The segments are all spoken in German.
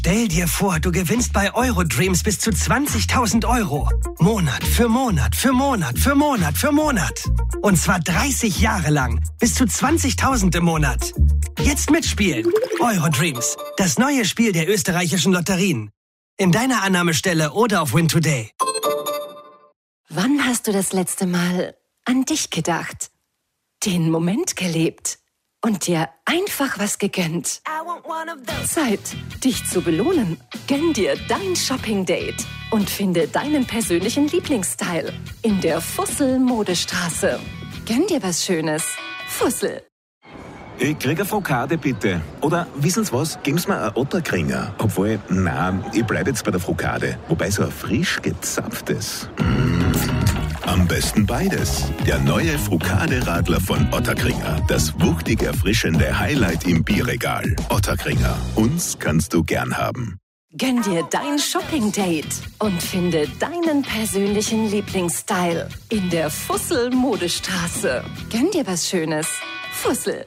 Stell dir vor, du gewinnst bei Eurodreams bis zu 20.000 Euro. Monat für Monat für Monat für Monat für Monat. Und zwar 30 Jahre lang. Bis zu 20.000 im Monat. Jetzt mitspielen. Eurodreams. Das neue Spiel der österreichischen Lotterien. In deiner Annahmestelle oder auf Win Today. Wann hast du das letzte Mal an dich gedacht? Den Moment gelebt? Und dir einfach was gegönnt. Zeit, dich zu belohnen. Gönn dir dein Shopping-Date und finde deinen persönlichen Lieblingsstyle in der Fussel-Modestraße. Gönn dir was Schönes. Fussel. Ich krieg eine Frokade, bitte. Oder, wissen Sie was, geben Sie mir einen Otterkringer. Obwohl, nein, ich bleib jetzt bei der Frokade. Wobei so ein frisch gezapftes. Am besten beides. Der neue Frukade-Radler von Otterkringer. Das wuchtig erfrischende Highlight im Bierregal. Otterkringer. Uns kannst du gern haben. Gönn dir dein Shopping-Date und finde deinen persönlichen Lieblingsstyle in der Fussel-Modestraße. Gönn dir was Schönes. Fussel.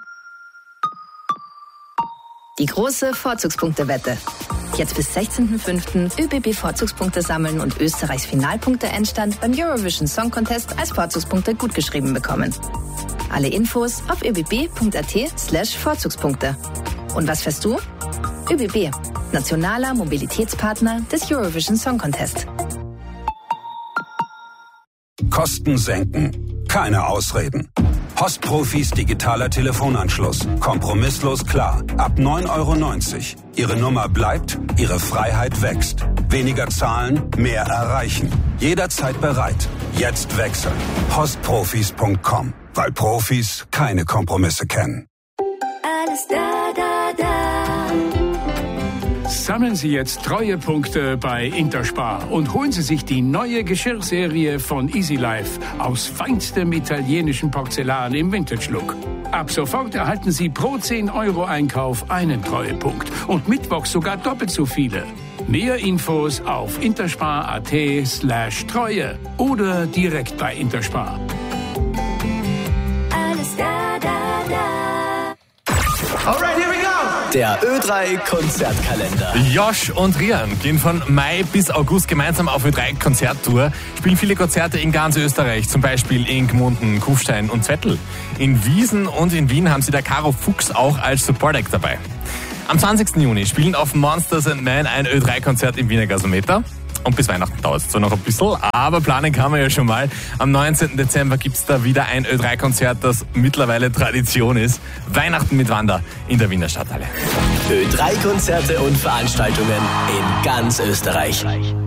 Die große Vorzugspunktewette. Jetzt bis 16.05. ÖBB-Vorzugspunkte sammeln und Österreichs Finalpunkte-Endstand beim Eurovision Song Contest als Vorzugspunkte gutgeschrieben bekommen. Alle Infos auf öbb.at/Vorzugspunkte. Und was fährst du? ÖBB, nationaler Mobilitätspartner des Eurovision Song Contest. Kosten senken. Keine Ausreden. Postprofis digitaler Telefonanschluss. Kompromisslos klar. Ab 9,90 €. Ihre Nummer bleibt, Ihre Freiheit wächst. Weniger zahlen, mehr erreichen. Jederzeit bereit. Jetzt wechseln. Postprofis.com. Weil Profis keine Kompromisse kennen. Alles da, da, da. Sammeln Sie jetzt Treuepunkte bei Interspar und holen Sie sich die neue Geschirrserie von Easy Life aus feinstem italienischen Porzellan im Vintage-Look. Ab sofort erhalten Sie pro 10 € Einkauf einen Treuepunkt und mittwochs sogar doppelt so viele. Mehr Infos auf interspar.at/Treue oder direkt bei Interspar. Alles da, da, da. Alright, here we go! Der Ö3-Konzertkalender. Josh und Rian gehen von Mai bis August gemeinsam auf Ö3-Konzerttour, spielen viele Konzerte in ganz Österreich, zum Beispiel in Gmunden, Kufstein und Zwettl. In Wiesen und in Wien haben sie der Caro Fuchs auch als Support-Act dabei. Am 20. Juni spielen auf Monsters & Men ein Ö3-Konzert im Wiener Gasometer. Und bis Weihnachten dauert es zwar noch ein bisschen, aber planen kann man ja schon mal. Am 19. Dezember gibt es da wieder ein Ö3-Konzert, das mittlerweile Tradition ist. Weihnachten mit Wanda in der Wiener Stadthalle. Ö3-Konzerte und Veranstaltungen in ganz Österreich.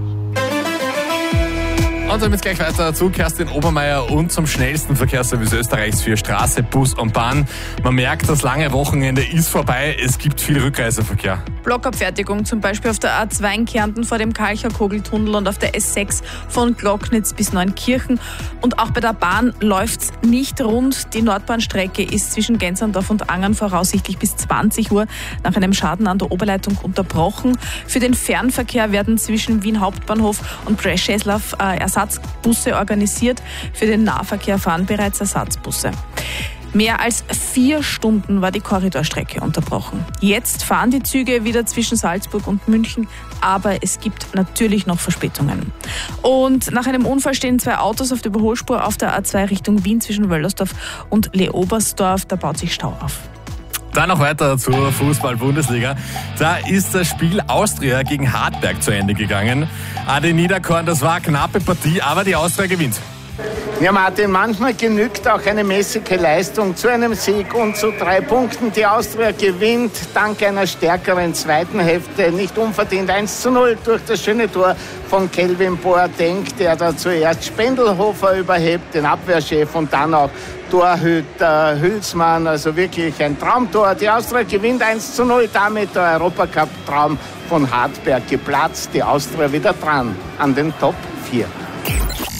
Und damit gleich weiter zu Kerstin Obermeier und zum schnellsten Verkehrsservice Österreichs für Straße, Bus und Bahn. Man merkt, das lange Wochenende ist vorbei. Es gibt viel Rückreiseverkehr. Blockabfertigung zum Beispiel auf der A2 in Kärnten vor dem Kalcher-Kogeltunnel und auf der S6 von Glocknitz bis Neunkirchen. Und auch bei der Bahn läuft's nicht rund. Die Nordbahnstrecke ist zwischen Gänserndorf und Angern voraussichtlich bis 20 Uhr nach einem Schaden an der Oberleitung unterbrochen. Für den Fernverkehr werden zwischen Wien Hauptbahnhof und Brzeslaw Ersatzbusse organisiert. Für den Nahverkehr fahren bereits Ersatzbusse. Mehr als 4 Stunden war die Korridorstrecke unterbrochen. Jetzt fahren die Züge wieder zwischen Salzburg und München, aber es gibt natürlich noch Verspätungen. Und nach einem Unfall stehen 2 Autos auf der Überholspur auf der A2 Richtung Wien zwischen Wöllersdorf und Leobersdorf. Da baut sich Stau auf. Dann noch weiter zur Fußball-Bundesliga. Da ist das Spiel Austria gegen Hartberg zu Ende gegangen. Adi Niederkorn, das war eine knappe Partie, aber die Austria gewinnt. Ja, Martin, manchmal genügt auch eine mäßige Leistung zu einem Sieg und zu 3 Punkten. Die Austria gewinnt dank einer stärkeren zweiten Hälfte, nicht unverdient 1:0 durch das schöne Tor von Kelvin Boateng, der da zuerst Spendelhofer überhebt, den Abwehrchef, und dann auch Torhüter Hülsmann. Also wirklich ein Traumtor. Die Austria gewinnt 1:0, damit der Europacup-Traum von Hartberg geplatzt. Die Austria wieder dran an den Top 4.